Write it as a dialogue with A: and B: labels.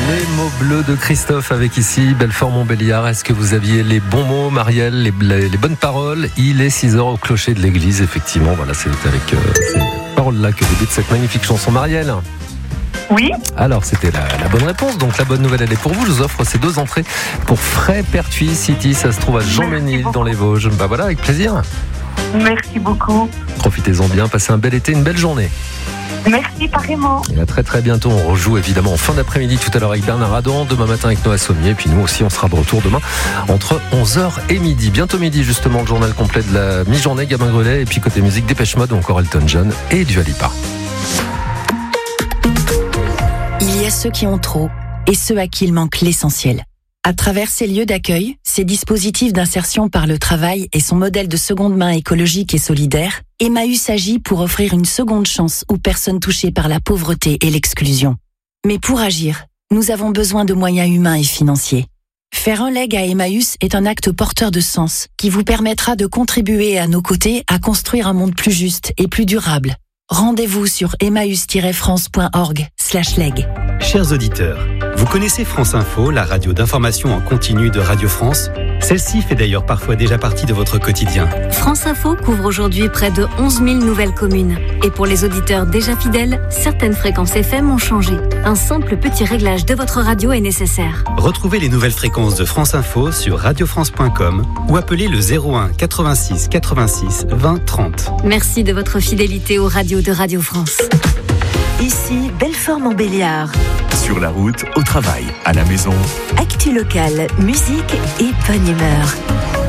A: Les mots bleus de Christophe avec ici Belfort-Montbéliard. Est-ce que vous aviez les bons mots, Marielle, les bonnes paroles? Il est 6h au clocher de l'église, effectivement. Voilà, c'est avec ces paroles-là que débute cette magnifique chanson. Marielle?
B: Oui.
A: Alors, c'était la bonne réponse. Donc, la bonne nouvelle, elle est pour vous. Je vous offre ces 2 entrées pour Fray-Pertuis City. Ça se trouve à Jean-Ménil, dans les Vosges. Bah voilà, avec plaisir.
B: Merci beaucoup.
A: Profitez-en bien. Passez un bel été, une belle journée.
B: Merci, pareillement.
A: Et à très très bientôt. On rejoue évidemment en fin d'après-midi tout à l'heure avec Bernard Adam. Demain matin avec Noah Sommier. Et puis nous aussi, on sera de retour demain entre 11h et midi. Bientôt midi, justement, le journal complet de la mi-journée. Gabin Grelet. Et puis côté musique, Dépêche Mode ou encore Elton John et Dua Lipa.
C: Il y a ceux qui ont trop et ceux à qui il manque l'essentiel. À travers ces lieux d'accueil, ces dispositifs d'insertion par le travail et son modèle de seconde main écologique et solidaire, Emmaüs agit pour offrir une seconde chance aux personnes touchées par la pauvreté et l'exclusion. Mais pour agir, nous avons besoin de moyens humains et financiers. Faire un leg à Emmaüs est un acte porteur de sens qui vous permettra de contribuer à nos côtés à construire un monde plus juste et plus durable. Rendez-vous sur emmaüs-france.org/leg.
D: Chers auditeurs, vous connaissez France Info, la radio d'information en continu de Radio France? Celle-ci fait d'ailleurs parfois déjà partie de votre quotidien.
E: France Info couvre aujourd'hui près de 11 000 nouvelles communes. Et pour les auditeurs déjà fidèles, certaines fréquences FM ont changé. Un simple petit réglage de votre radio est nécessaire.
D: Retrouvez les nouvelles fréquences de France Info sur radiofrance.com ou appelez le 01 86 86 20 30.
E: Merci de votre fidélité aux radios de Radio France.
F: Ici, Belfort-Montbéliard.
G: Sur la route, au travail, à la maison.
F: Actu locale, musique et bonne humeur.